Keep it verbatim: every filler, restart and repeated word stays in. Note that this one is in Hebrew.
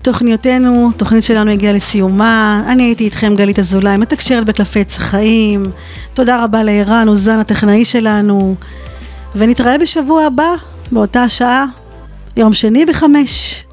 תוכניותינו, תוכנית שלנו הגיעה לסיומה. אני הייתי איתכם גלית אזולאי, מתקשרת בקלפי עץ החיים. תודה רבה לערן אוזן הטכנאי שלנו, ונתראה בשבוע הבא באותה שעה, יום שני בחמש.